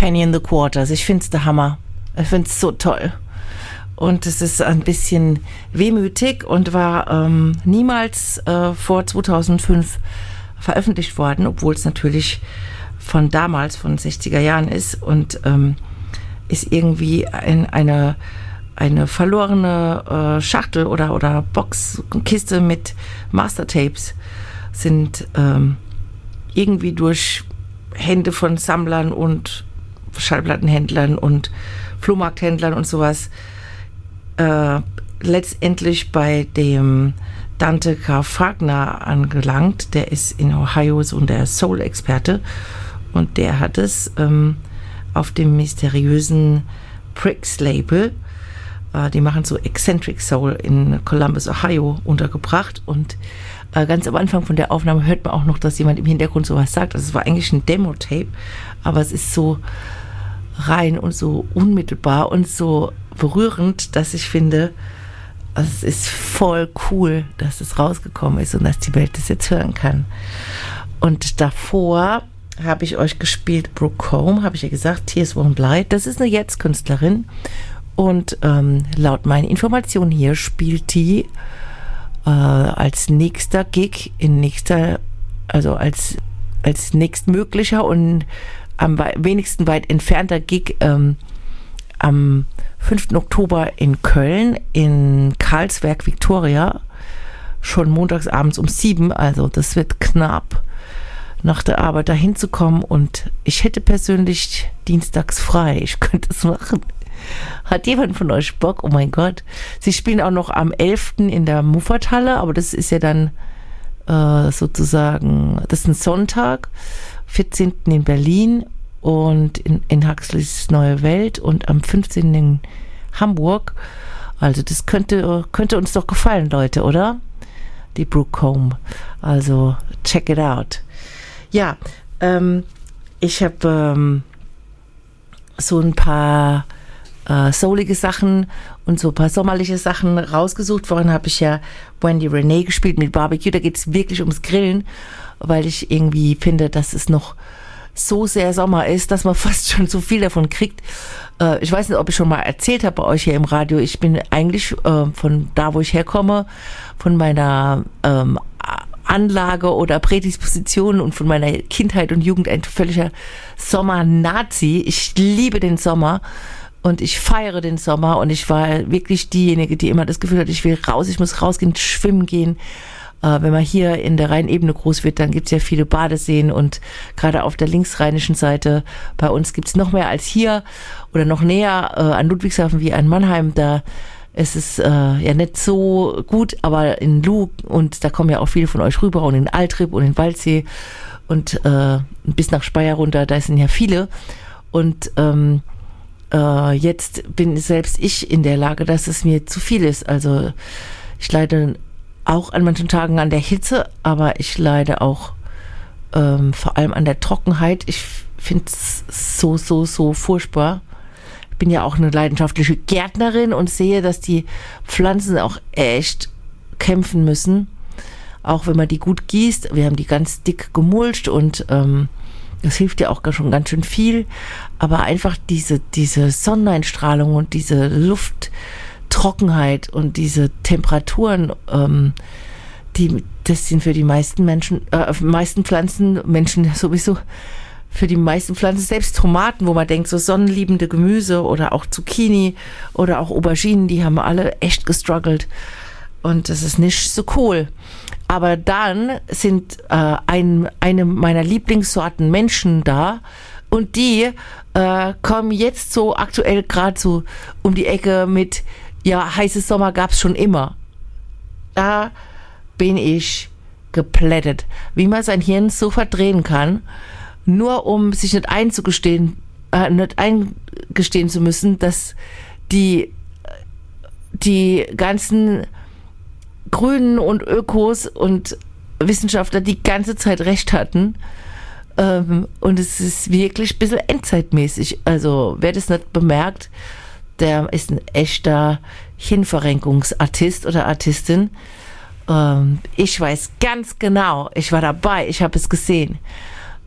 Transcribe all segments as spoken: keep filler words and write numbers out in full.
Penny in the Quarters. Ich finde es der Hammer. Ich finde es so toll. Und es ist ein bisschen wehmütig und war ähm, niemals äh, vor zweitausendfünf veröffentlicht worden, obwohl es natürlich von damals, von sechziger Jahren ist und ähm, ist irgendwie ein, eine, eine verlorene äh, Schachtel oder, oder Box, Kiste mit Mastertapes sind ähm, irgendwie durch Hände von Sammlern und Schallplattenhändlern und Flohmarkthändlern und sowas äh, letztendlich bei dem Dante K. Wagner angelangt. Der ist in Ohio so der Soul-Experte und der hat es ähm, auf dem mysteriösen Pricks-Label, äh, die machen so Eccentric Soul in Columbus, Ohio, untergebracht und äh, ganz am Anfang von der Aufnahme hört man auch noch, dass jemand im Hintergrund sowas sagt. Also es war eigentlich ein Demo-Tape, aber es ist so rein und so unmittelbar und so berührend, dass ich finde, es ist voll cool, dass es rausgekommen ist und dass die Welt das jetzt hören kann. Und davor habe ich euch gespielt Brooke Home, habe ich ja gesagt, Tears Won't Lie. Das ist eine Jetzt-Künstlerin und ähm, laut meinen Informationen hier spielt die äh, als nächster Gig in nächster, also als, als nächstmöglicher und am wenigsten weit entfernter Gig ähm, am fünften Oktober in Köln, in Karlsberg Victoria, schon montagsabends um sieben, also das wird knapp, nach der Arbeit dahin zu kommen und ich hätte persönlich dienstags frei, ich könnte es machen. Hat jemand von euch Bock? Oh mein Gott. Sie spielen auch noch am elften in der Muffathalle, aber das ist ja dann äh, sozusagen, das ist ein Sonntag, vierzehnten in Berlin und in, in Huxleys Neue Welt und am fünfzehnten in Hamburg. Also das könnte, könnte uns doch gefallen, Leute, oder? Die Brooke Home. Also check it out. Ja, ähm, ich habe ähm, so ein paar äh, soulige Sachen und so ein paar sommerliche Sachen rausgesucht. Vorhin habe ich ja Wendy Renee gespielt mit Barbecue. Da geht es wirklich ums Grillen, weil ich irgendwie finde, dass es noch so sehr Sommer ist, dass man fast schon so viel davon kriegt. Äh, ich weiß nicht, ob ich schon mal erzählt habe bei euch hier im Radio. Ich bin eigentlich äh, von da, wo ich herkomme, von meiner ähm, Anlage oder Prädisposition und von meiner Kindheit und Jugend ein völliger Sommer-Nazi. Ich liebe den Sommer und ich feiere den Sommer und ich war wirklich diejenige, die immer das Gefühl hat, ich will raus, ich muss rausgehen, schwimmen gehen. Äh, wenn man hier in der Rheinebene groß wird, dann gibt es ja viele Badeseen und gerade auf der linksrheinischen Seite bei uns gibt es noch mehr als hier oder noch näher äh, an Ludwigshafen wie an Mannheim. Da ist es äh, ja nicht so gut, aber in Lug und da kommen ja auch viele von euch rüber und in Altrip und in Waldsee und äh, bis nach Speyer runter, da sind ja viele und ähm, äh, jetzt bin selbst ich in der Lage, dass es mir zu viel ist. Also ich leide auch an manchen Tagen an der Hitze, aber ich leide auch ähm, vor allem an der Trockenheit. Ich finde es so, so, so furchtbar. Ich bin ja auch eine leidenschaftliche Gärtnerin und sehe, dass die Pflanzen auch echt kämpfen müssen, auch wenn man die gut gießt. Wir haben die ganz dick gemulcht und ähm, das hilft ja auch schon ganz schön viel, aber einfach diese, diese Sonneneinstrahlung und diese Lufttrockenheit und diese Temperaturen, ähm, die, das sind für die meisten Menschen, äh, meisten Pflanzen, Menschen sowieso, für die meisten Pflanzen, selbst Tomaten, wo man denkt, so sonnenliebende Gemüse oder auch Zucchini oder auch Auberginen, die haben alle echt gestruggelt und das ist nicht so cool. Aber dann sind äh, ein, eine meiner Lieblingssorten Menschen da und die äh, kommen jetzt so aktuell gerade so um die Ecke mit, ja, heißes Sommer gab's schon immer. Da bin ich geplättet, wie man sein Hirn so verdrehen kann, nur um sich nicht einzugestehen, äh, nicht eingestehen zu müssen, dass die, die ganzen Grünen und Ökos und Wissenschaftler die ganze Zeit recht hatten. Ähm, und es ist wirklich ein bisschen endzeitmäßig. Also wer das nicht bemerkt, der ist ein echter Hirnverrenkungsartist oder Artistin. Ähm, ich weiß ganz genau, ich war dabei, ich habe es gesehen.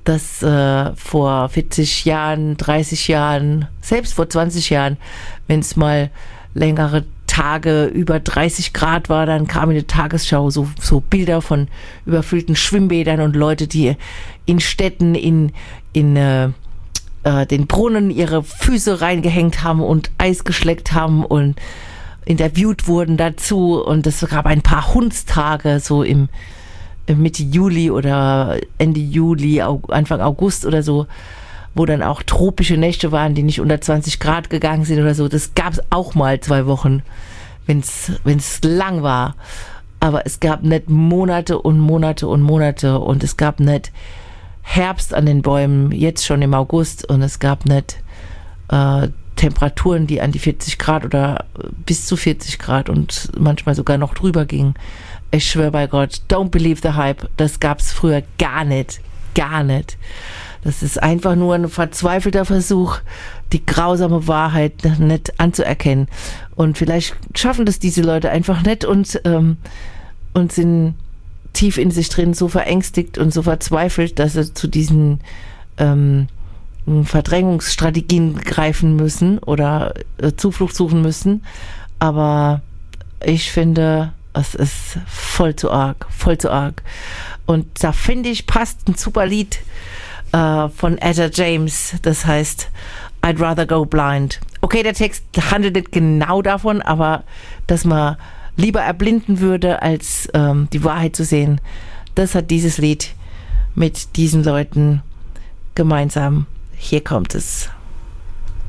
dass äh, vor vierzig Jahren, dreißig Jahren, selbst vor zwanzig Jahren, wenn es mal längere Tage über dreißig Grad war, dann kam in der Tagesschau so, so Bilder von überfüllten Schwimmbädern und Leute, die in Städten in, in äh, äh, den Brunnen ihre Füße reingehängt haben und Eis geschleckt haben und interviewt wurden dazu. Und es gab ein paar Hundstage so im Mitte Juli oder Ende Juli, Anfang August oder so, wo dann auch tropische Nächte waren, die nicht unter zwanzig Grad gegangen sind oder so. Das gab es auch mal zwei Wochen, wenn es lang war. Aber es gab nicht Monate und Monate und Monate und es gab nicht Herbst an den Bäumen, jetzt schon im August, und es gab nicht äh, Temperaturen, die an die vierzig Grad oder bis zu vierzig Grad und manchmal sogar noch drüber gingen. Ich schwöre bei Gott, don't believe the hype. Das gab es früher gar nicht. Gar nicht. Das ist einfach nur ein verzweifelter Versuch, die grausame Wahrheit nicht anzuerkennen. Und vielleicht schaffen das diese Leute einfach nicht und, ähm, und sind tief in sich drin so verängstigt und so verzweifelt, dass sie zu diesen ähm, Verdrängungsstrategien greifen müssen oder äh, Zuflucht suchen müssen. Aber ich finde, es ist voll zu arg, voll zu arg. Und da finde ich, passt ein super Lied äh, von Etta James, das heißt I'd Rather Go Blind. Okay, der Text handelt nicht genau davon, aber dass man lieber erblinden würde, als ähm, die Wahrheit zu sehen, das hat dieses Lied mit diesen Leuten gemeinsam. Hier kommt es.